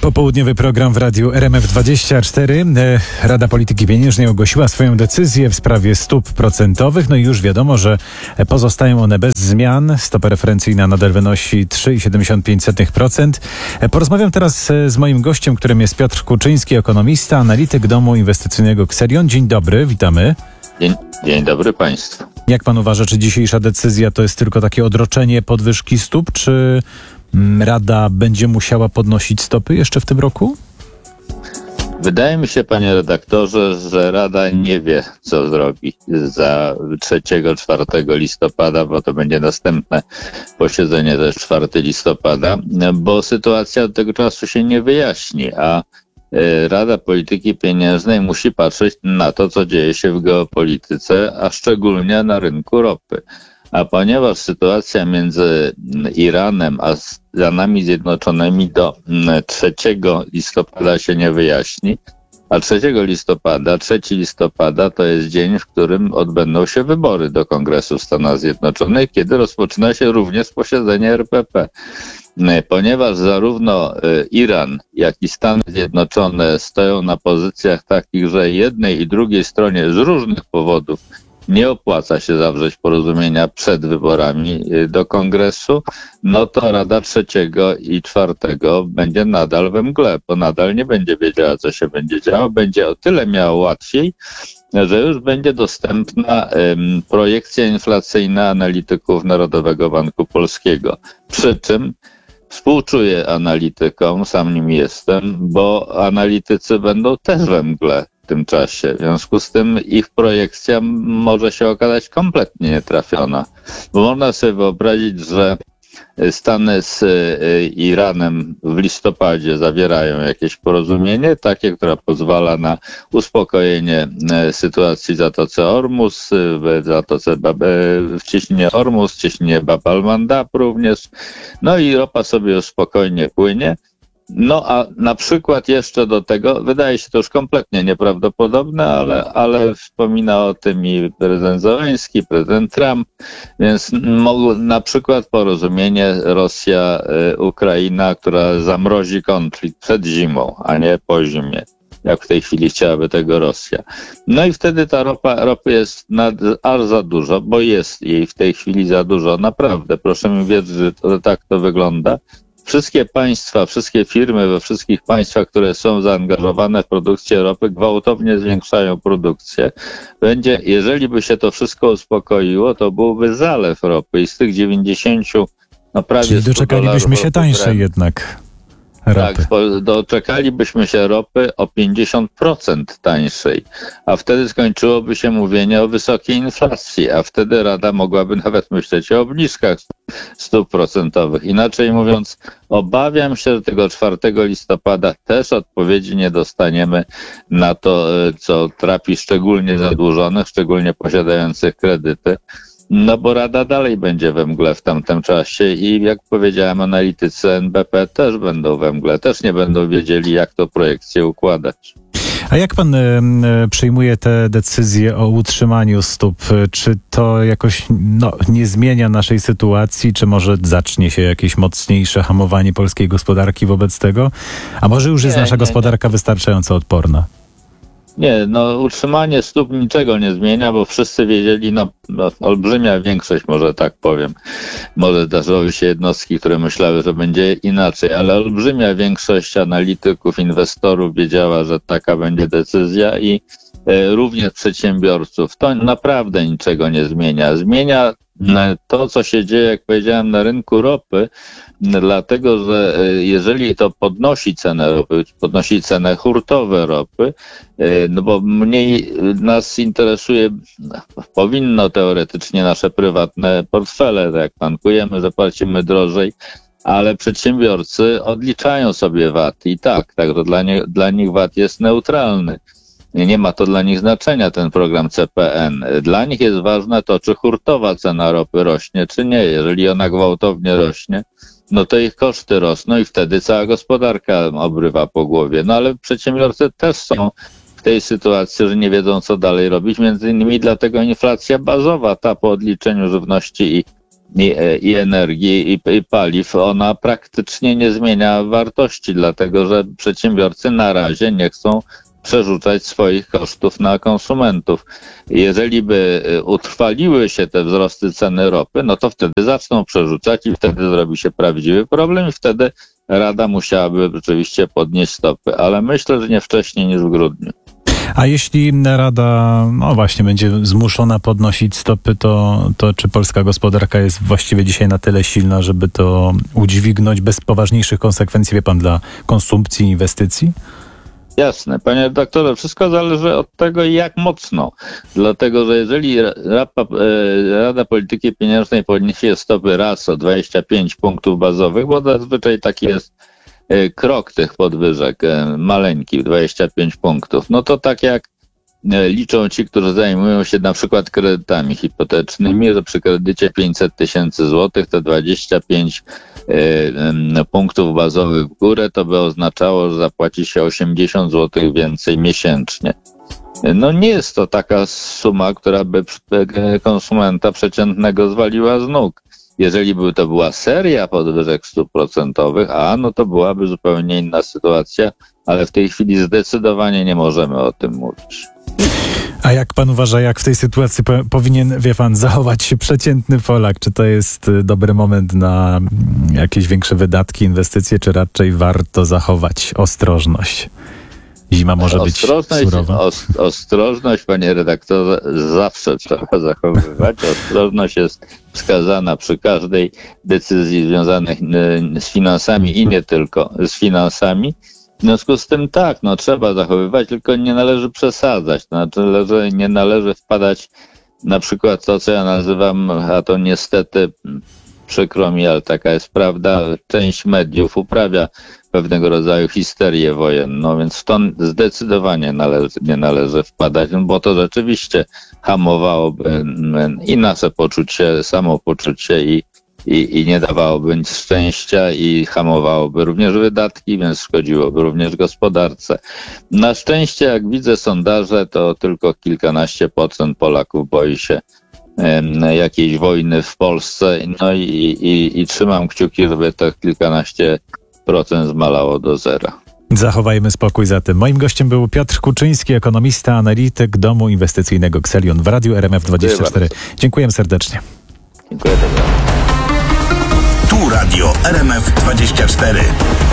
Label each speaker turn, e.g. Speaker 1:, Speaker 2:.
Speaker 1: Popołudniowy program w radiu RMF24. Rada Polityki Pieniężnej ogłosiła swoją decyzję w sprawie stóp procentowych. No i już wiadomo, że pozostają one bez zmian. Stopa referencyjna nadal wynosi 3,75%. Porozmawiam teraz z moim gościem, którym jest Piotr Kuczyński, ekonomista, analityk domu inwestycyjnego Xerion. Dzień dobry, witamy.
Speaker 2: Dzień dobry Państwu.
Speaker 1: Jak pan uważa, czy dzisiejsza decyzja to jest tylko takie odroczenie podwyżki stóp, czy Rada będzie musiała podnosić stopy jeszcze w tym roku?
Speaker 2: Wydaje mi się, panie redaktorze, że Rada nie wie, co zrobi za 3-4 listopada, bo to będzie następne posiedzenie, też 4 listopada, bo sytuacja od tego czasu się nie wyjaśni, a Rada Polityki Pieniężnej musi patrzeć na to, co dzieje się w geopolityce, a szczególnie na rynku ropy. A ponieważ sytuacja między Iranem a Stanami Zjednoczonymi do 3 listopada się nie wyjaśni, a 3 listopada to jest dzień, w którym odbędą się wybory do Kongresu Stanów Zjednoczonych, kiedy rozpoczyna się również posiedzenie RPP. Ponieważ zarówno Iran, jak i Stany Zjednoczone stoją na pozycjach takich, że jednej i drugiej stronie z różnych powodów nie opłaca się zawrzeć porozumienia przed wyborami do Kongresu, no to Rada 3 i 4 będzie nadal we mgle, bo nadal nie będzie wiedziała, co się będzie działo. Będzie o tyle miała łatwiej, że już będzie dostępna projekcja inflacyjna analityków Narodowego Banku Polskiego. Przy czym współczuję analitykom, sam nim jestem, bo analitycy będą też we mgle w tym czasie. W związku z tym ich projekcja może się okazać kompletnie nietrafiona. Bo można sobie wyobrazić, że Stany z Iranem w listopadzie zawierają jakieś porozumienie, takie, które pozwala na uspokojenie sytuacji w Zatoce Ormus, w cieśninie Ormus, w cieśninie Bab al-Mandab również. No i ropa sobie już spokojnie płynie. No a na przykład jeszcze do tego, wydaje się to już kompletnie nieprawdopodobne, ale wspomina o tym i prezydent Zełenski, prezydent Trump, więc na przykład porozumienie Rosja-Ukraina, która zamrozi konflikt przed zimą, a nie po zimie, jak w tej chwili chciałaby tego Rosja. No i wtedy ta ropy jest aż za dużo, bo jest jej w tej chwili za dużo, naprawdę, proszę mi wierzyć, że tak to wygląda. Wszystkie państwa, wszystkie firmy we wszystkich państwach, które są zaangażowane w produkcję ropy, gwałtownie zwiększają produkcję. Jeżeli by się to wszystko uspokoiło, to byłby zalew ropy i z tych 90, no prawie
Speaker 1: Czyli doczekalibyśmy się tańszej jednak ropy.
Speaker 2: Tak, doczekalibyśmy się ropy o 50% tańszej, a wtedy skończyłoby się mówienie o wysokiej inflacji, a wtedy Rada mogłaby nawet myśleć o obniżkach stóp procentowych. Inaczej mówiąc, obawiam się, że tego 4 listopada też odpowiedzi nie dostaniemy na to, co trapi szczególnie zadłużonych, szczególnie posiadających kredyty. No bo Rada dalej będzie we mgle w tamtym czasie i jak powiedziałem, analitycy NBP też będą we mgle, też nie będą wiedzieli, jak to projekcję układać.
Speaker 1: A jak pan przyjmuje te decyzje o utrzymaniu stóp? Czy to jakoś nie zmienia naszej sytuacji? Czy może zacznie się jakieś mocniejsze hamowanie polskiej gospodarki wobec tego? A może już jest nasza gospodarka wystarczająco odporna?
Speaker 2: Nie, utrzymanie stóp niczego nie zmienia, bo wszyscy wiedzieli, olbrzymia większość, może tak powiem, może zdarzyły się jednostki, które myślały, że będzie inaczej, ale olbrzymia większość analityków, inwestorów wiedziała, że taka będzie decyzja i również przedsiębiorców. To naprawdę niczego nie zmienia. Zmienia to, co się dzieje, jak powiedziałem, na rynku ropy, dlatego, że jeżeli to podnosi cenę ropy, podnosi cenę hurtowe ropy, bo mniej nas interesuje, powinno teoretycznie nasze prywatne portfele, tak jak tankujemy, że płacimy drożej, ale przedsiębiorcy odliczają sobie VAT i także dla nich VAT jest neutralny. Nie ma to dla nich znaczenia, ten program CPN. Dla nich jest ważne to, czy hurtowa cena ropy rośnie, czy nie. Jeżeli ona gwałtownie rośnie, no to ich koszty rosną i wtedy cała gospodarka obrywa po głowie. No ale przedsiębiorcy też są w tej sytuacji, że nie wiedzą, co dalej robić. Między innymi dlatego inflacja bazowa, ta po odliczeniu żywności i i energii i paliw, ona praktycznie nie zmienia wartości, dlatego że przedsiębiorcy na razie nie chcą przerzucać swoich kosztów na konsumentów. Jeżeli by utrwaliły się te wzrosty ceny ropy, no to wtedy zaczną przerzucać i wtedy zrobi się prawdziwy problem i wtedy Rada musiałaby rzeczywiście podnieść stopy, ale myślę, że nie wcześniej niż w grudniu.
Speaker 1: A jeśli Rada, no właśnie, będzie zmuszona podnosić stopy, to czy polska gospodarka jest właściwie dzisiaj na tyle silna, żeby to udźwignąć bez poważniejszych konsekwencji, wie pan, dla konsumpcji i inwestycji?
Speaker 2: Jasne, panie redaktorze, wszystko zależy od tego, jak mocno. Dlatego, że jeżeli Rada Polityki Pieniężnej podniesie stopy raz o 25 punktów bazowych, bo zazwyczaj taki jest krok tych podwyżek, maleńki, 25 punktów, no to tak jak liczą ci, którzy zajmują się na przykład kredytami hipotecznymi, że przy kredycie 500 tysięcy złotych to 25 punktów bazowych w górę, to by oznaczało, że zapłaci się 80 złotych więcej miesięcznie. No nie jest to taka suma, która by konsumenta przeciętnego zwaliła z nóg. Jeżeli by to była seria podwyżek stóp procentowych, no to byłaby zupełnie inna sytuacja, ale w tej chwili zdecydowanie nie możemy o tym mówić.
Speaker 1: A jak pan uważa, jak w tej sytuacji powinien, wie pan, zachować się przeciętny Polak? Czy to jest dobry moment na jakieś większe wydatki, inwestycje, czy raczej warto zachować ostrożność? Zima może być surowa.
Speaker 2: Ostrożność, panie redaktorze, zawsze trzeba zachowywać. Ostrożność jest wskazana przy każdej decyzji związanej z finansami i nie tylko z finansami. W związku z tym tak, trzeba zachowywać, tylko nie należy przesadzać. To znaczy, nie należy wpadać na przykład to, co ja nazywam, a to niestety przykro mi, ale taka jest prawda, część mediów uprawia pewnego rodzaju histerię wojenną, więc w to zdecydowanie nie należy wpadać, bo to rzeczywiście hamowałoby i nasze poczucie, samopoczucie i nie dawałoby nic szczęścia i hamowałoby również wydatki, więc szkodziłoby również gospodarce. Na szczęście, jak widzę sondaże, to tylko kilkanaście procent Polaków boi się jakiejś wojny w Polsce, no i trzymam kciuki, żeby to kilkanaście procent zmalało do zera.
Speaker 1: Zachowajmy spokój zatem. Moim gościem był Piotr Kuczyński, ekonomista, analityk Domu Inwestycyjnego Xelion w Radiu RMF24. Dziękuję serdecznie.
Speaker 2: Dziękuję bardzo.
Speaker 3: Tu Radio RMF24.